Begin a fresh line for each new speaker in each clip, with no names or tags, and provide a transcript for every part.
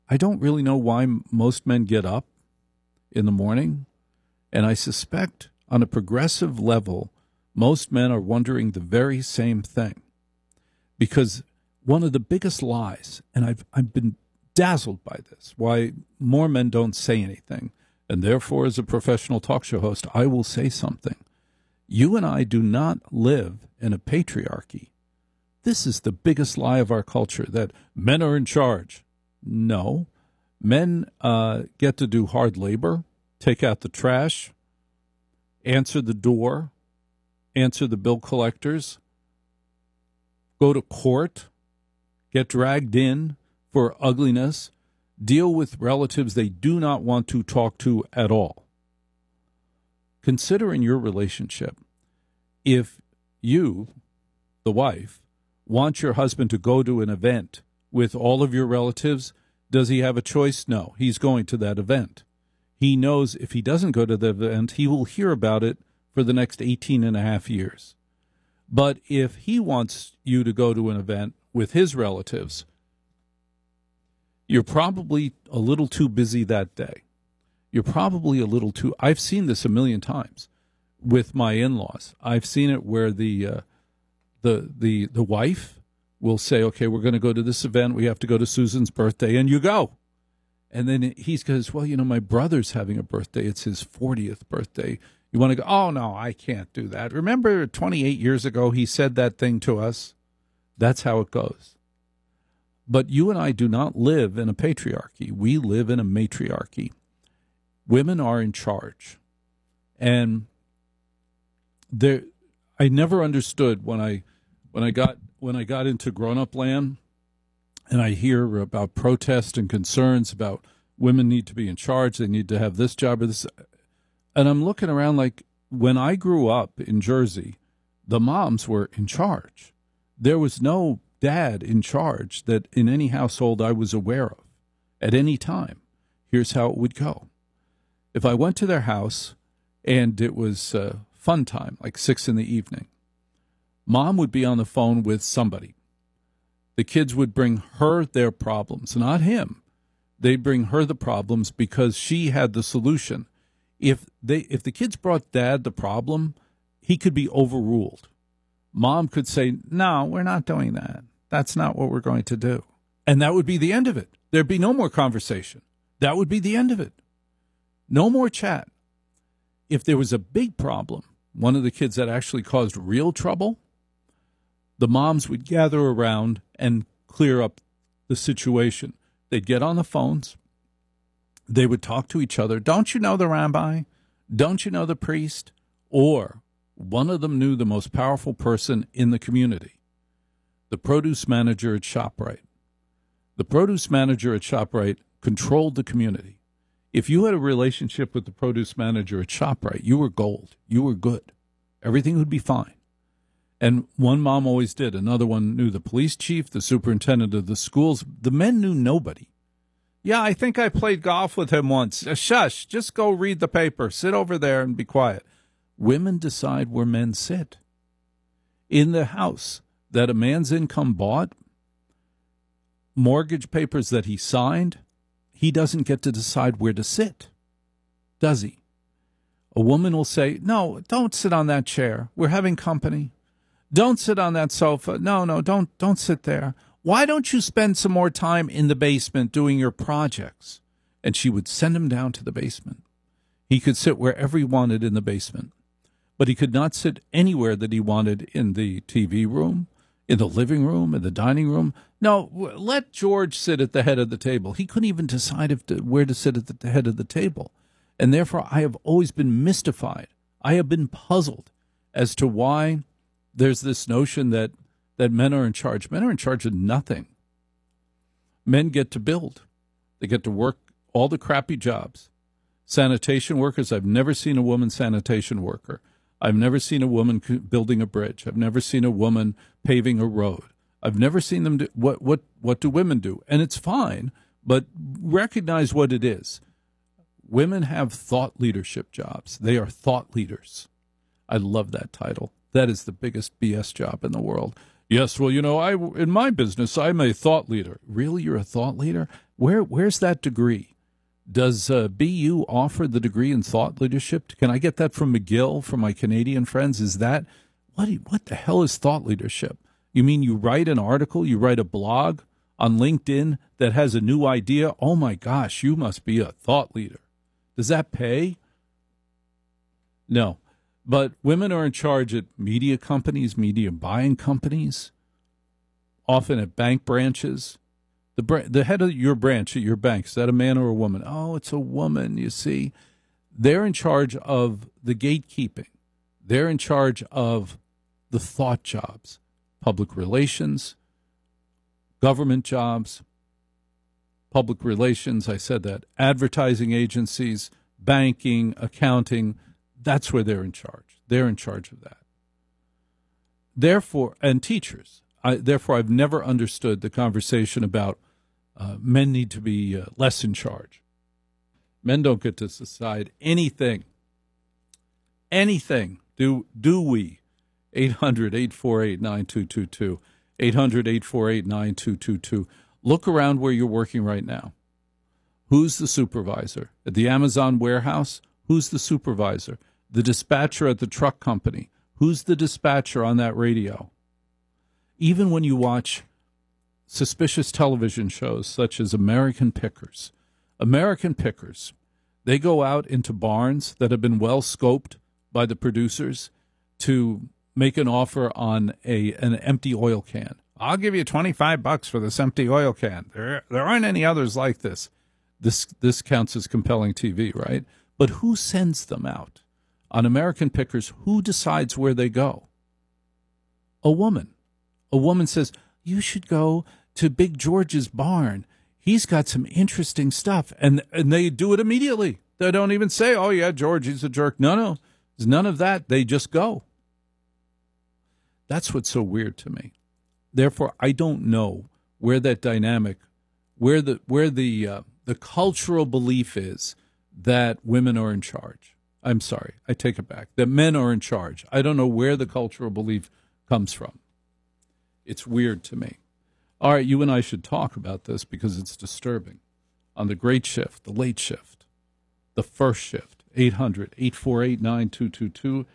I don't really know why most men get up in the morning, and I suspect on a progressive level, most men are wondering the very same thing. Because one of the biggest lies, and I've been dazzled by this, why more men don't say anything, and therefore as a professional talk show host, I will say something. You and I do not live in a patriarchy. This is the biggest lie of our culture, that men are in charge. No. Men get to do hard labor, take out the trash, answer the door, answer the bill collectors, go to court, get dragged in for ugliness, deal with relatives they do not want to talk to at all. Consider in your relationship, if you, the wife, want your husband to go to an event with all of your relatives, does he have a choice? No, he's going to that event. He knows if he doesn't go to the event, he will hear about it for the next 18 and a half years. But if he wants you to go to an event with his relatives, you're probably a little too busy that day. You're probably a little too... I've seen this a million times with my in-laws. I've seen it where the wife will say, okay, we're going to go to this event. We have to go to Susan's birthday, and you go. And then he goes, well, my brother's having a birthday. It's his 40th birthday. You want to go? Oh, no, I can't do that. Remember 28 years ago he said that thing to us? That's how it goes. But you and I do not live in a patriarchy. We live in a matriarchy. Women are in charge. And I never understood when I got into grown-up land, and I hear about protests and concerns about women need to be in charge, they need to have this job or this. And I'm looking around like, when I grew up in Jersey, the moms were in charge. There was no dad in charge that in any household I was aware of at any time. Here's how it would go. If I went to their house and it was fun time, like 6 p.m, Mom would be on the phone with somebody. The kids would bring her their problems, not him. They'd bring her the problems because she had the solution. If the kids brought Dad the problem, he could be overruled. Mom could say, no, we're not doing that. That's not what we're going to do. And that would be the end of it. There'd be no more conversation. That would be the end of it. No more chat. If there was a big problem, one of the kids that actually caused real trouble, the moms would gather around and clear up the situation. They'd get on the phones. They would talk to each other. Don't you know the rabbi? Don't you know the priest? Or one of them knew the most powerful person in the community, the produce manager at ShopRite. The produce manager at ShopRite controlled the community. If you had a relationship with the produce manager at ShopRite, you were gold. You were good. Everything would be fine. And one mom always did. Another one knew the police chief, the superintendent of the schools. The men knew nobody. Yeah, I think I played golf with him once. Shush, just go read the paper. Sit over there and be quiet. Women decide where men sit. In the house that a man's income bought, mortgage papers that he signed, he doesn't get to decide where to sit, does he? A woman will say, no, don't sit on that chair. We're having company. Don't sit on that sofa. No, don't sit there. Why don't you spend some more time in the basement doing your projects? And she would send him down to the basement. He could sit wherever he wanted in the basement, but he could not sit anywhere that he wanted in the TV room, in the living room, in the dining room. No, let George sit at the head of the table. He couldn't even decide where to sit at the head of the table. And therefore, I have always been mystified. I have been puzzled as to why there's this notion that men are in charge. Men are in charge of nothing. Men get to build. They get to work all the crappy jobs. Sanitation workers, I've never seen a woman sanitation worker. I've never seen a woman building a bridge. I've never seen a woman paving a road. I've never seen them do what do women do? And it's fine, but recognize what it is. Women have thought leadership jobs. They are thought leaders. I love that title. That is the biggest BS job in the world. Yes, well, in my business, I'm a thought leader. Really, you're a thought leader? Where's that degree? Does BU offer the degree in thought leadership? Can I get that from McGill, from my Canadian friends? Is that, what the hell is thought leadership? You mean you write an article, you write a blog on LinkedIn that has a new idea? Oh my gosh, you must be a thought leader. Does that pay? No. But women are in charge at media companies, media buying companies, often at bank branches. The head of your branch at your bank, is that a man or a woman? Oh, it's a woman, you see. They're in charge of the gatekeeping. They're in charge of the thought jobs, public relations, government jobs, public relations, I said that, advertising agencies, banking, accounting. That's where they're in charge. They're in charge of that. Therefore, and teachers. Therefore, I've never understood the conversation about men need to be less in charge. Men don't get to decide anything. Anything. Do we? 800-848-9222. 800-848-9222. Look around where you're working right now. Who's the supervisor? At the Amazon warehouse, who's the supervisor? The dispatcher at the truck company. Who's the dispatcher on that radio? Even when you watch suspicious television shows such as American Pickers, they go out into barns that have been well scoped by the producers to make an offer on an empty oil can. I'll give you $25 for this empty oil can. There aren't any others like this. This counts as compelling TV, right? But who sends them out? On American Pickers, who decides where they go? A woman. A woman says, you should go to Big George's barn. He's got some interesting stuff. And they do it immediately. They don't even say, oh, yeah, George, he's a jerk. No. There's none of that. They just go. That's what's so weird to me. Therefore, I don't know where that dynamic, where the cultural belief is that women are in charge. I'm sorry, I take it back. That men are in charge. I don't know where the cultural belief comes from. It's weird to me. All right, you and I should talk about this because it's disturbing. On the great shift, the late shift, the first shift, 800-848-9222,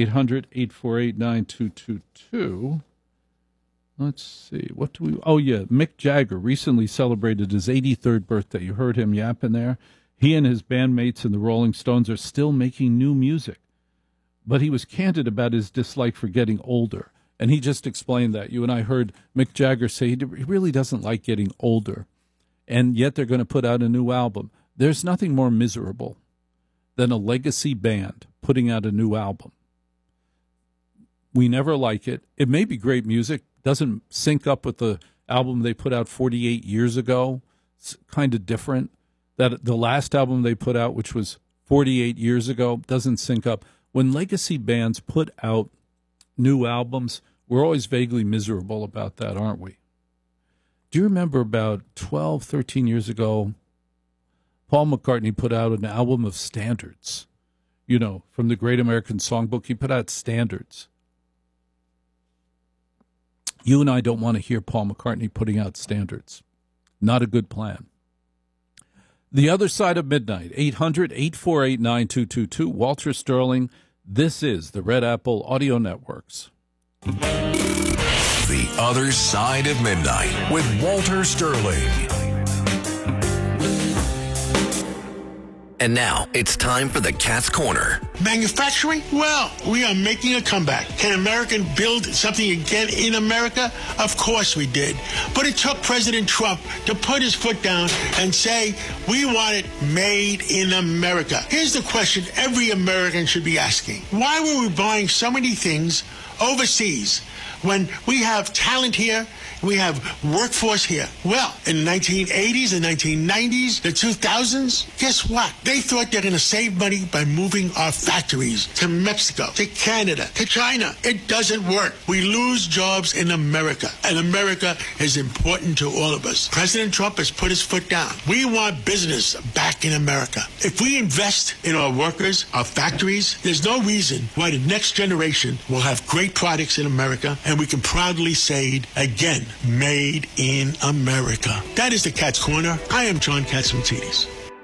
800-848-9222. Let's see, Mick Jagger recently celebrated his 83rd birthday. You heard him yapping there. He and his bandmates in the Rolling Stones are still making new music. But he was candid about his dislike for getting older. And he just explained that. You and I heard Mick Jagger say he really doesn't like getting older. And yet they're going to put out a new album. There's nothing more miserable than a legacy band putting out a new album. We never like it. It may be great music. Doesn't sync up with the album they put out 48 years ago. It's kind of different. That the last album they put out, which was 48 years ago, doesn't sync up. When legacy bands put out new albums, we're always vaguely miserable about that, aren't we? Do you remember about 12, 13 years ago, Paul McCartney put out an album of standards? You know, from the Great American Songbook, he put out standards. You and I don't want to hear Paul McCartney putting out standards. Not a good plan. The Other Side of Midnight, 800-848-9222. Walter Sterling, this is the Red Apple Audio Networks.
The Other Side of Midnight with Walter Sterling. And now it's time for the Cat's Corner.
Manufacturing? Well, we are making a comeback. Can America build something again in America? Of course we did. But it took President Trump to put his foot down and say, we want it made in America. Here's the question every American should be asking. Why were we buying so many things overseas when we have talent here? We have workforce here. Well, in the 1980s, the 1990s, the 2000s, guess what? They thought they're going to save money by moving our factories to Mexico, to Canada, to China. It doesn't work. We lose jobs in America, and America is important to all of us. President Trump has put his foot down. We want business back in America. If we invest in our workers, our factories, there's no reason why the next generation will have great products in America, and we can proudly say it again. made in America. That is the Cat's Corner. I am John Catsimatidis.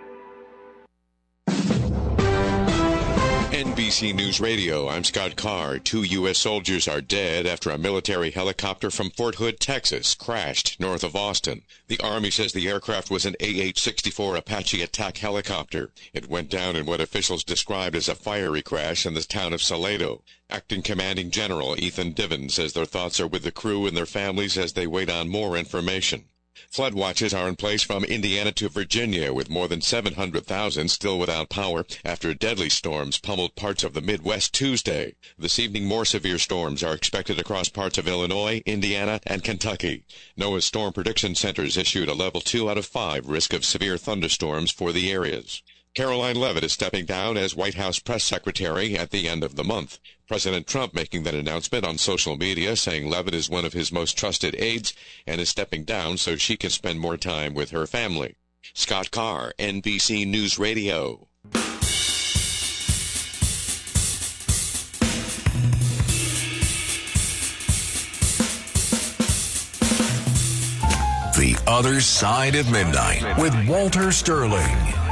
NBC News Radio, I'm Scott Carr. 2 U.S. soldiers are dead after a military helicopter from Fort Hood, Texas, crashed north of Austin. The Army says the aircraft was an AH-64 Apache attack helicopter. It went down in what officials described as a fiery crash in the town of Salado. Acting Commanding General Ethan Diven says their thoughts are with the crew and their families as they wait on more information. Flood watches are in place from Indiana to Virginia, with more than 700,000 still without power after deadly storms pummeled parts of the Midwest Tuesday. This evening, more severe storms are expected across parts of Illinois, Indiana, and Kentucky. NOAA's Storm Prediction Centers issued a level 2 out of 5 risk of severe thunderstorms for the areas. Caroline Leavitt is stepping down as White House press secretary at the end of the month. President Trump making that announcement on social media, saying Leavitt is one of his most trusted aides and is stepping down so she can spend more time with her family. Scott Carr, NBC News Radio.
The Other Side of Midnight with Walter Sterling.